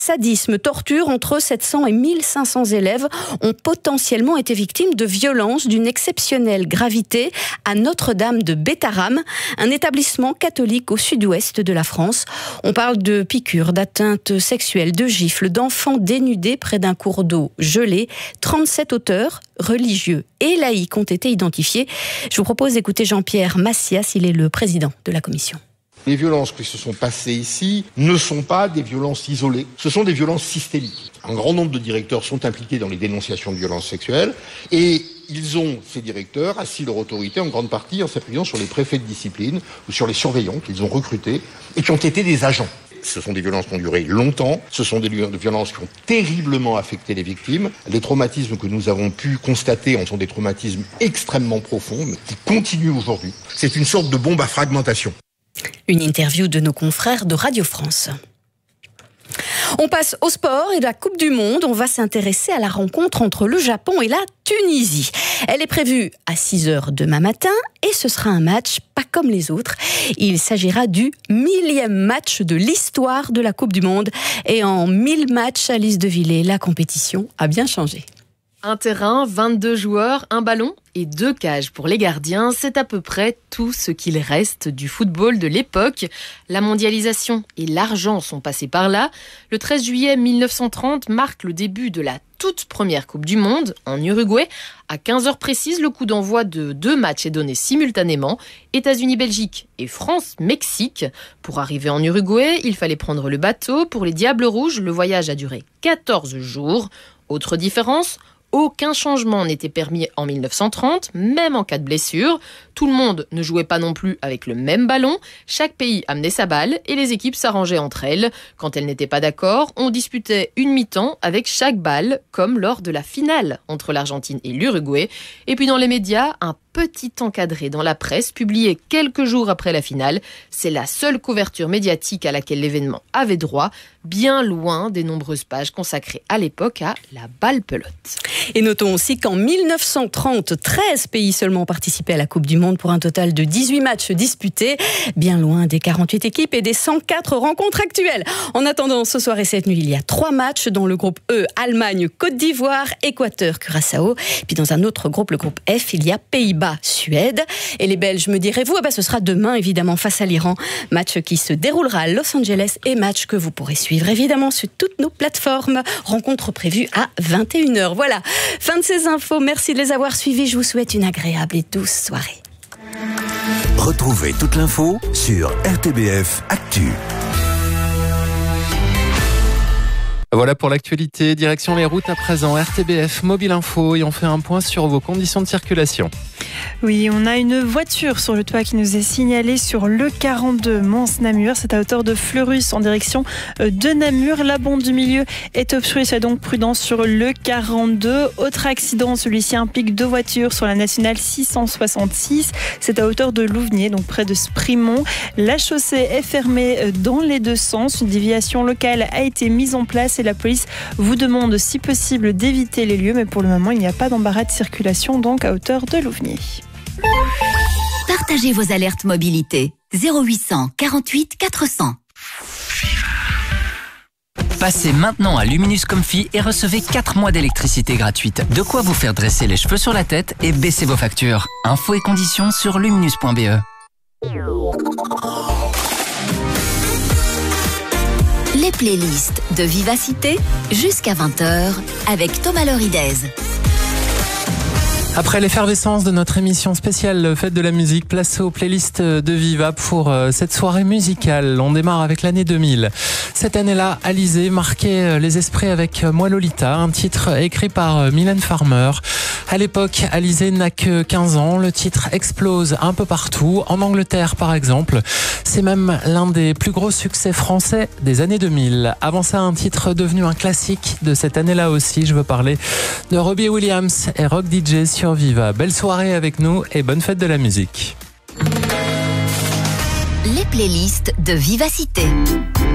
Sadisme, torture, entre 700 et 1500 élèves ont potentiellement été victimes de violences d'une exceptionnelle gravité à Notre-Dame de Bétharram, un établissement catholique au sud-ouest de la France. On parle de piqûres, d'atteintes sexuelles, de gifles, d'enfants dénudés près d'un cours d'eau gelé. 37 auteurs, religieux et laïcs, ont été identifiés. Je vous propose d'écouter Jean-Pierre Massias, il est le président de la commission. Les violences qui se sont passées ici ne sont pas des violences isolées, ce sont des violences systémiques. Un grand nombre de directeurs sont impliqués dans les dénonciations de violences sexuelles et ils ont, ces directeurs, assis leur autorité en grande partie en s'appuyant sur les préfets de discipline ou sur les surveillants qu'ils ont recrutés et qui ont été des agents. Ce sont des violences qui ont duré longtemps, ce sont des violences qui ont terriblement affecté les victimes. Les traumatismes que nous avons pu constater sont des traumatismes extrêmement profonds, mais qui continuent aujourd'hui. C'est une sorte de bombe à fragmentation. Une interview de nos confrères de Radio France. On passe au sport et de la Coupe du Monde. On va s'intéresser à la rencontre entre le Japon et la Tunisie. Elle est prévue à 6h demain matin et ce sera un match pas comme les autres. Il s'agira du 1000e match de l'histoire de la Coupe du Monde. Et en 1000 matchs, Alice de Villers, la compétition a bien changé. Un terrain, 22 joueurs, un ballon et 2 cages pour les gardiens. C'est à peu près tout ce qu'il reste du football de l'époque. La mondialisation et l'argent sont passés par là. Le 13 juillet 1930 marque le début de la toute première Coupe du Monde en Uruguay. À 15h précises, le coup d'envoi de 2 matchs est donné simultanément. États-Unis-Belgique et France-Mexique. Pour arriver en Uruguay, il fallait prendre le bateau. Pour les Diables Rouges, le voyage a duré 14 jours. Autre différence, aucun changement n'était permis en 1930, même en cas de blessure. Tout le monde ne jouait pas non plus avec le même ballon. Chaque pays amenait sa balle et les équipes s'arrangeaient entre elles. Quand elles n'étaient pas d'accord, on disputait une mi-temps avec chaque balle, comme lors de la finale entre l'Argentine et l'Uruguay. Et puis dans les médias, un petit encadré dans la presse, publié quelques jours après la finale. C'est la seule couverture médiatique à laquelle l'événement avait droit, bien loin des nombreuses pages consacrées à l'époque à la balle-pelote. Et notons aussi qu'en 1930, 13 pays seulement participaient à la Coupe du Monde pour un total de 18 matchs disputés, bien loin des 48 équipes et des 104 rencontres actuelles. En attendant, ce soir et cette nuit, il y a 3 matchs dans le groupe E, Allemagne, Côte d'Ivoire, Équateur, Curaçao. Puis dans un autre groupe, le groupe F, il y a Pays-Bas, Suède. Et les Belges, me direz-vous, ce sera demain évidemment face à l'Iran. Match qui se déroulera à Los Angeles et match que vous pourrez suivre évidemment sur toutes nos plateformes. Rencontre prévue à 21h. Voilà, fin de ces infos. Merci de les avoir suivis. Je vous souhaite une agréable et douce soirée. Retrouvez toute l'info sur RTBF Actu. Voilà pour l'actualité. Direction les routes à présent. RTBF Mobile Info et on fait un point sur vos conditions de circulation. Oui, on a une voiture sur le toit qui nous est signalée sur le 42 Mons-Namur. C'est à hauteur de Fleurus en direction de Namur. La bande du milieu est obstruée, soyez donc prudent sur le 42. Autre accident, celui-ci implique 2 voitures sur la nationale 666. C'est à hauteur de Louvenier, donc près de Sprimont. La chaussée est fermée dans les 2 sens. Une déviation locale a été mise en place et la police vous demande si possible d'éviter les lieux. Mais pour le moment, il n'y a pas d'embarras de circulation, donc à hauteur de Louvenier. Partagez vos alertes mobilité. 0800 48 400. Passez maintenant à Luminus Comfy et recevez 4 mois d'électricité gratuite. De quoi vous faire dresser les cheveux sur la tête et baisser vos factures. Infos et conditions sur luminus.be. Les playlists de Vivacité jusqu'à 20h avec Thomas Loridez. Après l'effervescence de notre émission spéciale Fête de la musique, place aux playlists de Viva pour cette soirée musicale. On démarre avec l'année 2000. Cette année-là, Alizée marquait les esprits avec Moi Lolita, un titre écrit par Mylène Farmer. À l'époque, Alizée n'a que 15 ans. Le titre explose un peu partout. En Angleterre, par exemple. C'est même l'un des plus gros succès français des années 2000. Avant ça, un titre devenu un classique de cette année-là aussi. Je veux parler de Robbie Williams et Rock DJ sur Viva. Belle soirée avec nous et bonne fête de la musique. Les playlists de Vivacité.